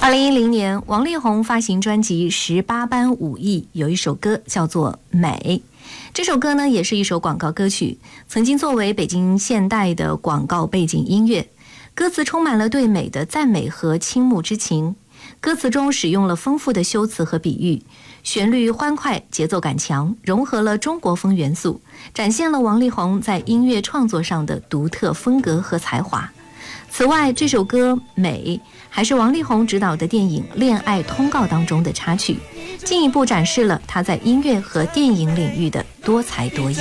2010年，王力宏发行专辑《18般武艺》，有一首歌叫做《美》。这首歌呢，也是一首广告歌曲，曾经作为北京现代的广告背景音乐。歌词充满了对美的赞美和倾慕之情。歌词中使用了丰富的修辞和比喻，旋律欢快，节奏感强，融合了中国风元素，展现了王力宏在音乐创作上的独特风格和才华。此外，这首歌《美》还是王力宏执导的电影《恋爱通告》当中的插曲，进一步展示了他在音乐和电影领域的多才多艺。